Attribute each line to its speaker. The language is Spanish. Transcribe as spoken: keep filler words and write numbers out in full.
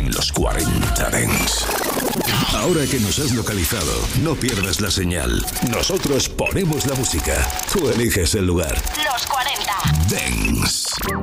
Speaker 1: Los cuarenta Dance. Ahora que nos has localizado, no pierdas la señal. Nosotros ponemos la música. Tú eliges el lugar.
Speaker 2: Los cuarenta
Speaker 1: Dance.